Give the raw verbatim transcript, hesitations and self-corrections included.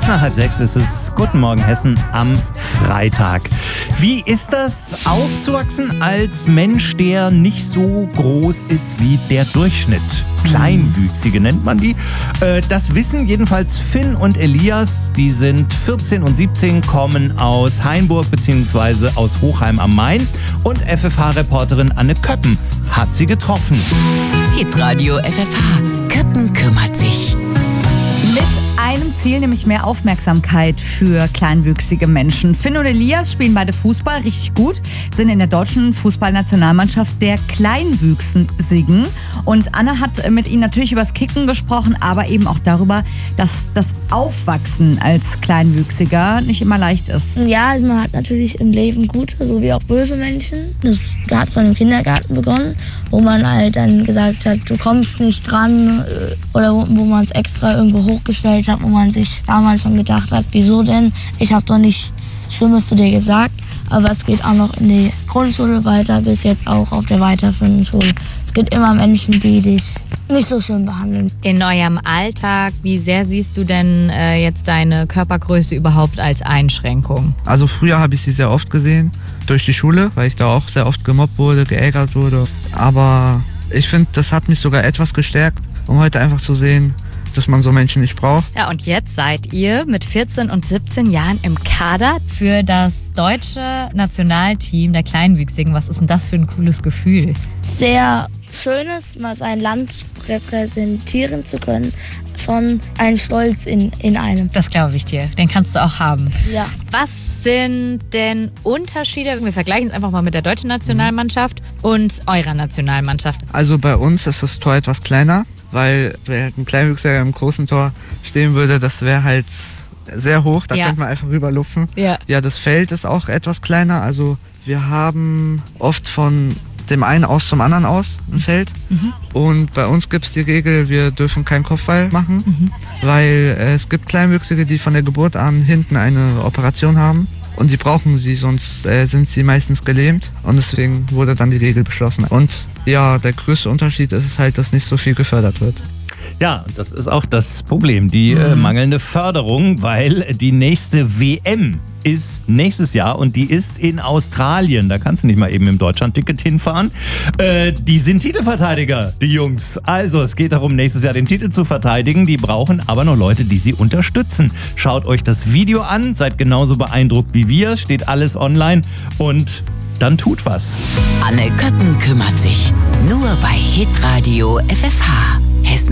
nach halb sechs ist es. Guten Morgen Hessen am Freitag. Wie ist das, aufzuwachsen als Mensch, der nicht so groß ist wie der Durchschnitt? Kleinwüchsige nennt man die. Das wissen jedenfalls Finn und Elias. Die sind vierzehn und siebzehn, kommen aus Hainburg bzw. aus Hochheim am Main. Und F F H-Reporterin Anne Köppen hat sie getroffen. Hitradio F F H. Köppen kümmert sich. Mit einem Ziel, nämlich mehr Aufmerksamkeit für kleinwüchsige Menschen. Finn und Elias spielen beide Fußball richtig gut, sind in der deutschen Fußballnationalmannschaft der Kleinwüchsigen. Und Anne hat mit ihnen natürlich über das Kicken gesprochen, aber eben auch darüber, dass das Aufwachsen als Kleinwüchsiger nicht immer leicht ist. Ja, also man hat natürlich im Leben gute sowie auch böse Menschen. Das hat schon im Kindergarten begonnen, wo man halt dann gesagt hat, du kommst nicht dran, oder wo, wo man es extra irgendwo hochgestellt hat, wo man sich damals schon gedacht hat, wieso denn? Ich habe doch nichts Schlimmes zu dir gesagt. Aber es geht auch noch in die Grundschule weiter, bis jetzt auch auf der weiterführenden Schule. Es gibt immer Menschen, die dich nicht so schön behandeln. In eurem Alltag, wie sehr siehst du denn äh, jetzt deine Körpergröße überhaupt als Einschränkung? Also früher habe ich sie sehr oft gesehen, durch die Schule, weil ich da auch sehr oft gemobbt wurde, geärgert wurde. Aber ich finde, das hat mich sogar etwas gestärkt, um heute einfach zu sehen, dass man so Menschen nicht braucht. Ja, und jetzt seid ihr mit vierzehn und siebzehn Jahren im Kader für das deutsche Nationalteam der Kleinwüchsigen. Was ist denn das für ein cooles Gefühl? Sehr schönes, mal sein Land repräsentieren zu können, schon ein Stolz in, in einem. Das glaube ich dir, den kannst du auch haben. Ja. Was sind denn Unterschiede, wir vergleichen es einfach mal mit der deutschen Nationalmannschaft und eurer Nationalmannschaft? Also bei uns ist das Tor etwas kleiner, weil wenn halt ein Kleinwüchsiger im großen Tor stehen würde, das wäre halt sehr hoch, da ja. könnte man einfach rüberlupfen. Ja. ja, das Feld ist auch etwas kleiner, also wir haben oft von dem einen aus zum anderen aus ein Feld. Mhm. Und bei uns gibt es die Regel, wir dürfen keinen Kopfball machen, mhm. weil äh, es gibt Kleinwüchsige, die von der Geburt an hinten eine Operation haben. Und die brauchen sie, sonst äh, sind sie meistens gelähmt. Und deswegen wurde dann die Regel beschlossen. Und ja, der größte Unterschied ist es halt, dass nicht so viel gefördert wird. Ja, das ist auch das Problem, die mhm. äh, mangelnde Förderung, weil die nächste W M ist nächstes Jahr und die ist in Australien. Da kannst du nicht mal eben im Deutschland-Ticket hinfahren. Äh, die sind Titelverteidiger, die Jungs. Also es geht darum, nächstes Jahr den Titel zu verteidigen. Die brauchen aber noch Leute, die sie unterstützen. Schaut euch das Video an, seid genauso beeindruckt wie wir. Steht alles online und dann tut was. Anne Köppen kümmert sich. Nur bei Hitradio F F H.